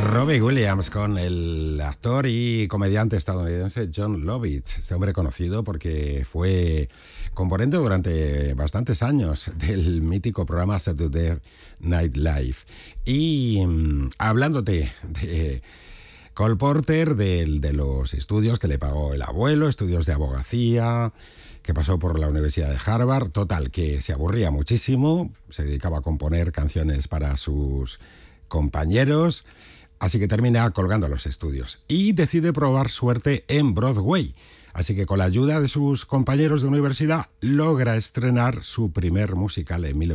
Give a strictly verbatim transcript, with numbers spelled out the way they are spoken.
Robbie Williams con el actor y comediante estadounidense Jon Lovitz. Este hombre conocido porque fue componente durante bastantes años del mítico programa Saturday Night Live. Y mmm, hablándote de Cole Porter, de, de los estudios que le pagó el abuelo, estudios de abogacía, que pasó por la Universidad de Harvard, total, que se aburría muchísimo, se dedicaba a componer canciones para sus compañeros, así que termina colgando los estudios y decide probar suerte en Broadway. Así que con la ayuda de sus compañeros de universidad logra estrenar su primer musical en mil novecientos